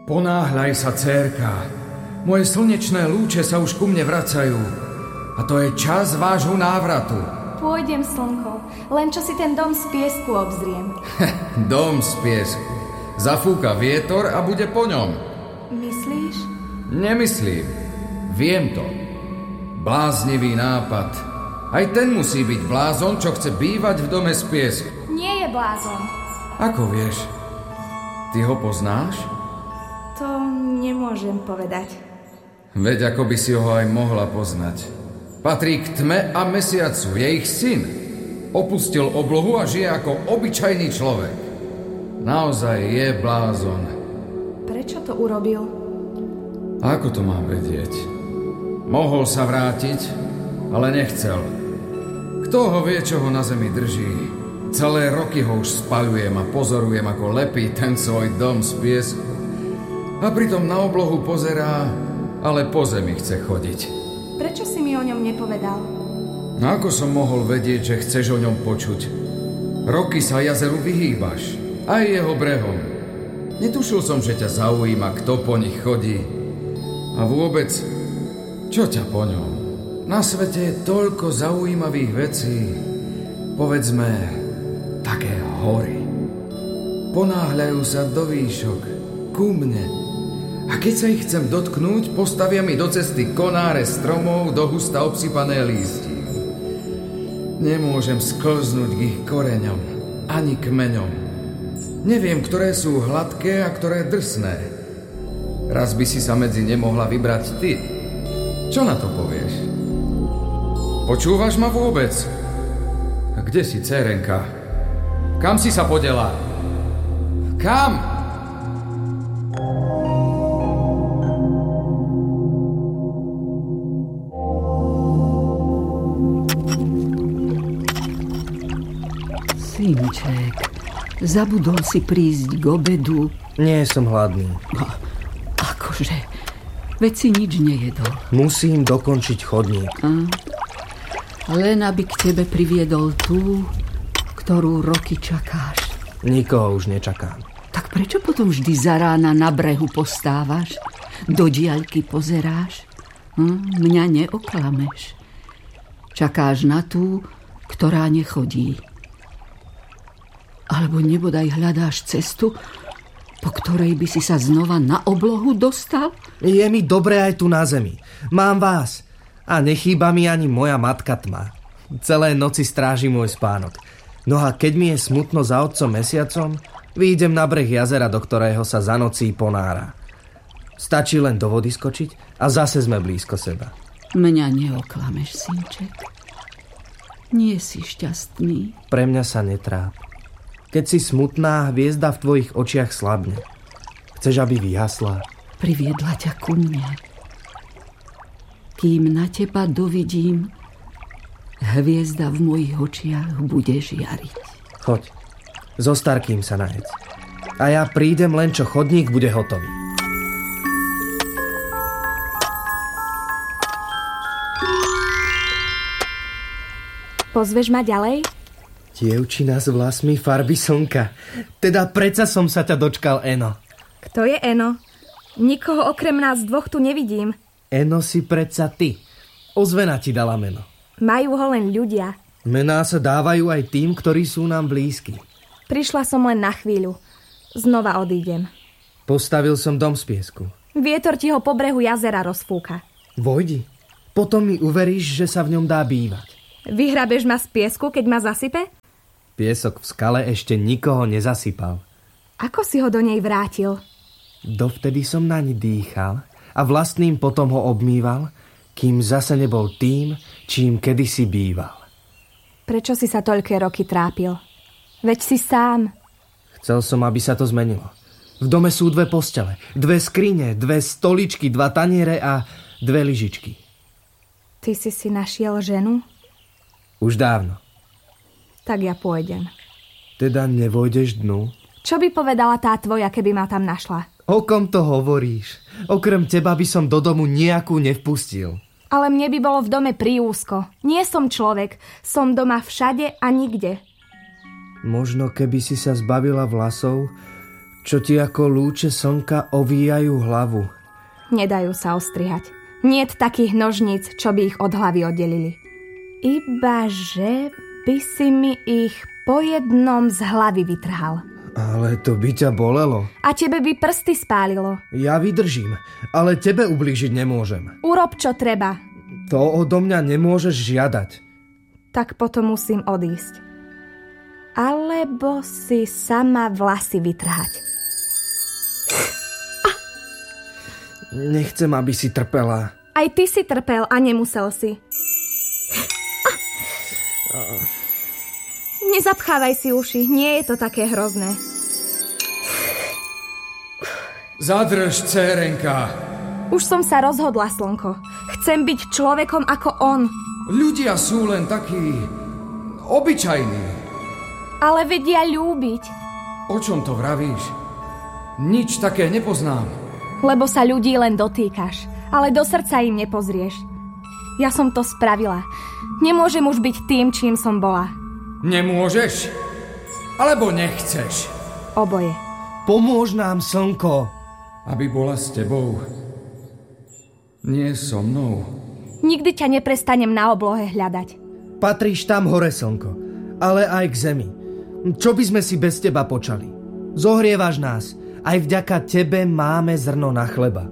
Ponáhľaj sa, dcérka. Moje slnečné lúče sa už ku mne vracajú. A to je čas vášho návratu. Pôjdem, slnko, len čo si ten dom z piesku obzriem. Dom z piesku. Zafúka vietor a bude po ňom. Myslíš? Nemyslím. Viem to. Bláznivý nápad. Aj ten musí byť blázon, čo chce bývať v dome z piesku. Nie je blázon. Ako vieš? Ty ho poznáš? To nemôžem povedať. Veď ako by si ho aj mohla poznať. Patrí k tme a mesiacu, je ich syn. Opustil oblohu a žije ako obyčajný človek. Naozaj je blázon. Prečo to urobil? Ako to mám vedieť? Mohol sa vrátiť, ale nechcel. Kto ho vie, čo ho na zemi drží? Celé roky ho už spaľujem a pozorujem, ako lepí ten svoj dom z piesku. A pritom na oblohu pozerá, ale po zemi chce chodiť. Prečo si mi o ňom nepovedal? No ako som mohol vedieť, že chceš o ňom počuť? Roky sa jazeru vyhýbaš, aj jeho brehom. Netušil som, že ťa zaujíma, kto po nich chodí. A vôbec, čo ťa po ňom? Na svete je toľko zaujímavých vecí. Povedzme, také hory. Ponáhľajú sa do výšok, ku mne. A keď sa ich chcem dotknúť, postavia mi do cesty konáre stromov do husta obsypané lístí. Nemôžem sklznúť k ich koreňom, ani kmeňom. Neviem, ktoré sú hladké a ktoré drsné. Raz by si sa medzi ne mohla vybrať ty. Čo na to povieš? Počúvaš ma vôbec? A kde si, dcérenka? Kam si sa podela? Kam? Synček, zabudol si prísť k obedu? Nie som hladný. Akože? Veď si nič nejedol. Musím dokončiť chodník. Len aby k tebe priviedol tú, ktorú roky čakáš. Nikoho už nečakám. Tak prečo potom vždy za rána na brehu postávaš? Do diaľky pozeráš? Mňa neoklameš. Čakáš na tú, ktorá nechodí. Alebo nebodaj hľadáš cestu, po ktorej by si sa znova na oblohu dostal? Je mi dobre aj tu na zemi. Mám vás. A nechýba mi ani moja matka tma. Celé noci stráži môj spánok. No a keď mi je smutno za otcom mesiacom, vyjdem na breh jazera, do ktorého sa za nocí ponára. Stačí len do vody skočiť a zase sme blízko seba. Mňa neoklameš, synček. Nie si šťastný. Pre mňa sa netráp. Keď si smutná, hviezda v tvojich očiach slabne. Chceš, aby vyhasla? Priviedla ťa ku mne. Kým na teba dovidím, hviezda v mojich očiach bude žiariť. Choď, so Starkým sa najedz. A ja prídem, len čo chodník bude hotový. Pozveš ma ďalej? Dievčina s vlasmi farby slnka. Teda predsa som sa ťa dočkal, Eno. Kto je Eno? Nikoho okrem nás dvoch tu nevidím. Eno si predsa ty. Ozvena ti dala meno. Majú ho len ľudia. Mená sa dávajú aj tým, ktorí sú nám blízki. Prišla som len na chvíľu. Znova odídem. Postavil som dom z piesku. Vietor ti ho po brehu jazera rozfúka. Vojdi. Potom mi uveríš, že sa v ňom dá bývať. Vyhrabeš ma z piesku, keď ma zasype? Piesok v skale ešte nikoho nezasypal. Ako si ho do nej vrátil? Dovtedy som naň dýchal a vlastným potom ho obmýval, kým zase nebol tým, čím kedysi býval. Prečo si sa toľké roky trápil? Veď si sám. Chcel som, aby sa to zmenilo. V dome sú 2 postele, 2 skrine, 2 stoličky, 2 taniere a 2 lyžičky. Ty si našiel ženu? Už dávno. Tak ja pôjdem. Teda nevojdeš dnu? Čo by povedala tá tvoja, keby ma tam našla? O kom to hovoríš? Okrem teba by som do domu nejakú nevpustil. Ale mne by bolo v dome priúzko. Nie som človek. Som doma všade a nikde. Možno keby si sa zbavila vlasov, čo ti ako lúče slnka ovíjajú hlavu. Nedajú sa ostrihať. Niet takých nožníc, čo by ich od hlavy oddelili. Ibaže by si mi ich po jednom z hlavy vytrhal. Ale to by ťa bolelo. A tebe by prsty spálilo. Ja vydržím, ale tebe ublížiť nemôžem. Urob, čo treba. To odo mňa nemôžeš žiadať. Tak potom musím odísť. Alebo si sama vlasy vytrhať. Nechcem, aby si trpela. Aj ty si trpel a nemusel si. Nezapchávaj si uši, nie je to také hrozné. Zadrž, dcérenka. Už som sa rozhodla, slnko. Chcem byť človekom ako on. Ľudia sú len takí obyčajní. Ale vedia ľúbiť. O čom to vravíš? Nič také nepoznám. Lebo sa ľudí len dotýkaš, ale do srdca im nepozrieš. Ja som to spravila. Nemôžem už byť tým, čím som bola. Nemôžeš? Alebo nechceš? Oboje. Pomôž nám, slnko. Aby bola s tebou. Nie so mnou. Nikdy ťa neprestanem na oblohe hľadať. Patríš tam hore, slnko, ale aj k zemi. Čo by sme si bez teba počali? Zohrievaš nás. Aj vďaka tebe máme zrno na chleba.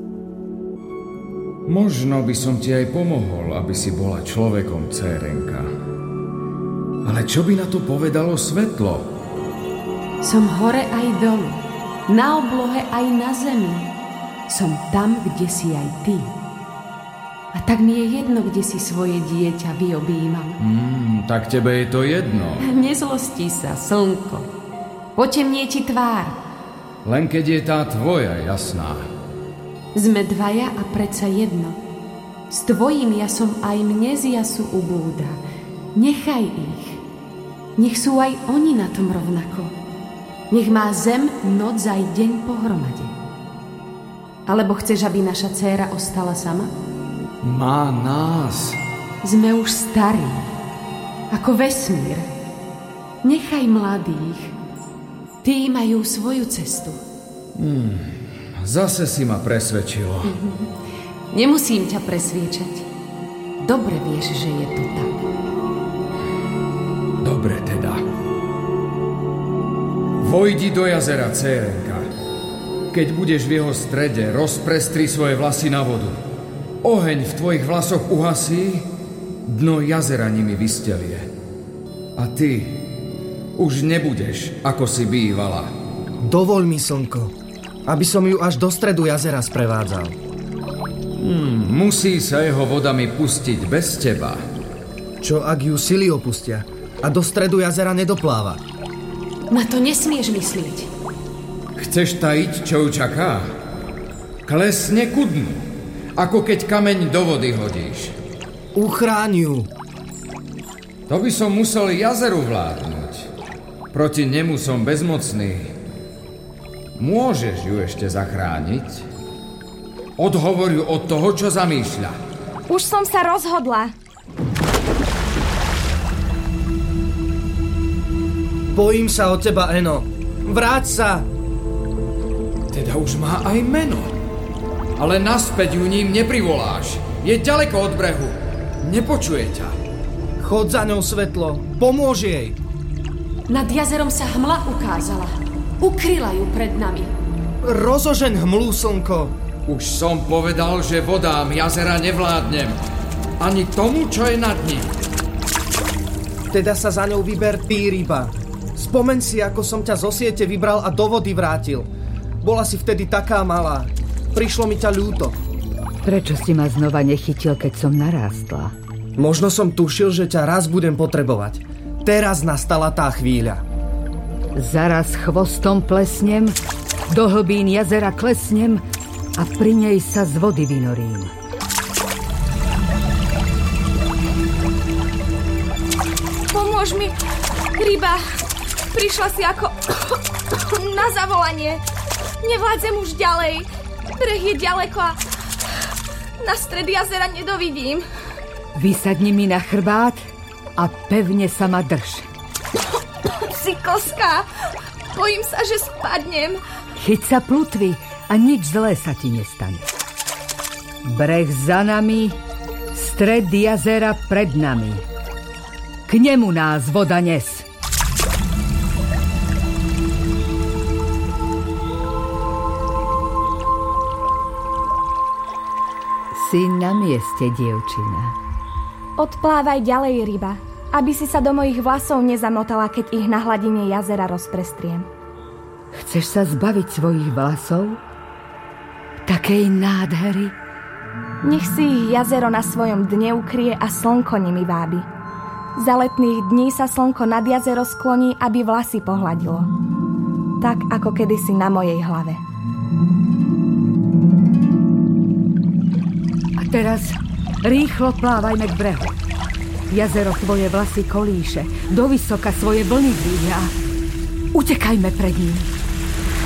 Možno by som ti aj pomohol, aby si bola človekom, dcérenka. Ale čo by na to povedalo svetlo? Som hore aj dolu, na oblohe aj na zemi. Som tam, kde si aj ty. A tak mi je jedno, kde si svoje dieťa vyobímam. Tak tebe je to jedno. Nezlosti sa, slnko. Potemnie ti tvár. Len keď je tá tvoja jasná. Sme dvaja a predsa jedno. S tvojím jasom aj mne z jasu ubúda. Nechaj ich. Nech sú aj oni na tom rovnako. Nech má zem noc aj deň pohromade. Alebo chceš, aby naša dcéra ostala sama? Má nás. Sme už starí. Ako vesmír. Nechaj mladých. Tí majú svoju cestu. Zase si ma presvedčilo. Nemusím ťa presviečať. Dobre vieš, že je to tak. Dobre teda. Vojdi do jazera, dcérenka. Keď budeš v jeho strede, rozprestri svoje vlasy na vodu. Oheň v tvojich vlasoch uhasí, dno jazera nimi vystelie. A ty už nebudeš, ako si bývala. Dovoľ mi, slnko, aby som ju až do stredu jazera sprevádzal. Musí sa jeho vodami pustiť bez teba. Čo ak ju sily opustia a do stredu jazera nedopláva? Na to nesmieš myslieť. Chceš tajiť, čo ju čaká? Klesne ku dnu, ako keď kameň do vody hodíš. Uchráň ju. To by som musel jazeru vládnuť. Proti nemu som bezmocný. Môžeš ju ešte zachrániť? Odhovor ju od toho, čo zamýšľa. Už som sa rozhodla. Bojím sa o teba, Eno. Vráť sa! Teda už má aj meno. Ale naspäť ju ním neprivoláš. Je ďaleko od brehu. Nepočuje ťa. Chod za ňou, svetlo. Pomôž jej. Nad jazerom sa hmla ukázala. Ukryla ju pred nami. Rozožeň hmlu, slnko. Už som povedal, že vodám jazera nevládnem. Ani tomu, čo je nad ním. Teda sa za ňou vyber ty, ryba. Spomeň si, ako som ťa zo siete vybral a do vody vrátil. Bola si vtedy taká malá. Prišlo mi ťa ľúto. Prečo si ma znova nechytil, keď som narástla? Možno som tušil, že ťa raz budem potrebovať. Teraz nastala tá chvíľa. Zaraz chvostom plesnem, do hlbín jazera klesnem a pri nej sa z vody vynorím. Pomôž mi, ryba. Prišla si ako na zavolanie. Nevládzem už ďalej. Breh je ďaleko a na stred jazera nedovidím. Vysadni mi na chrbát a pevne sa ma drž. Si koska. Bojím sa, že spadnem. Chyť sa plutvy a nič zlé sa ti nestane. Breh za nami, stred jazera pred nami. K nemu nás voda nes. Si na mieste, dievčina. Odplávaj ďalej, ryba, aby si sa do mojich vlasov nezamotala, keď ich na hladine jazera rozprestriem. Chceš sa zbaviť svojich vlasov? Takej nádhery? Nech si ich jazero na svojom dne ukrie a slnko nimi vábi. Za letných dní sa slnko nad jazero skloní, aby vlasy pohladilo. Tak ako kedysi na mojej hlave. A teraz rýchlo plávajme k brehu. Jazero tvoje vlasy kolíše, dovysoka svoje vlny dvíha. Utekajme pred ním.